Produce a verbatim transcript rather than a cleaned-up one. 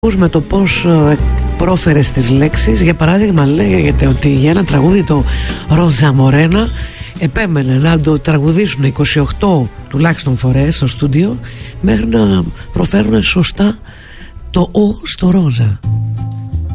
με το πώς πρόφερες τις λέξεις. Για παράδειγμα, λέγεται ότι για ένα τραγούδι, το Ρόζα Μορένα, επέμενε να το τραγουδήσουν είκοσι οκτώ τουλάχιστον φορές στο στούντιο μέχρι να προφέρουν σωστά το «ο» στο Ρόζα.